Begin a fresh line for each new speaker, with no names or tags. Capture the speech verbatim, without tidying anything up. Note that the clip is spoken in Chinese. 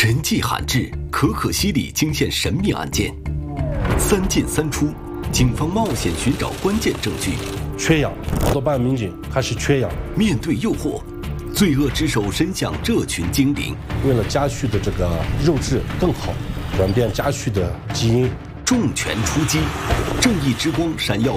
神迹罕至，可可西里惊现神秘案件。三进三出，警方冒险寻找关键证据。
缺氧，好多办案民警还是缺氧。
面对诱惑，罪恶之手伸向这群精灵。
为了家畜的这个肉质更好，转变家畜的基因。
重拳出击，正义之光闪耀